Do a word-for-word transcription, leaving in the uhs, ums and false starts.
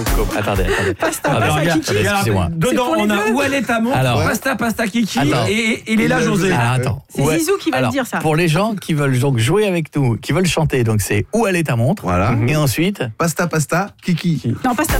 Attendez, attendez. Pasta, Alors, pasta, regarde, kiki. excusez-moi. Dedans, pour les on a bleus où elle est ta montre, Alors. pasta, pasta, kiki, Attends. et, et il est là, José. Alors, attends. C'est Ouais. Zizou qui va Alors, le dire, ça. Pour les gens qui veulent donc jouer avec nous, qui veulent chanter, donc c'est où elle est ta montre. Voilà. Et ensuite, Pasta, pasta, kiki. Non, pasta.